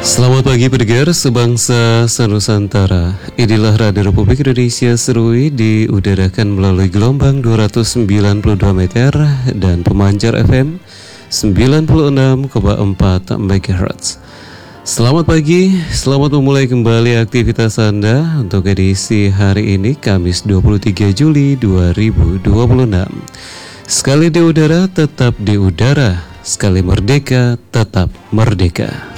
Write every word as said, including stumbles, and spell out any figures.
Selamat pagi pendengar sebangsa senusantara. Inilah Radio Republik Indonesia Serui diudarakan melalui gelombang dua ratus sembilan puluh dua meter dan pemancar F M sembilan puluh enam koma empat megahertz. Selamat pagi, selamat memulai kembali aktivitas Anda untuk edisi hari ini Kamis dua puluh tiga Juli dua ribu dua puluh enam. Sekali di udara tetap di udara, sekali merdeka tetap merdeka.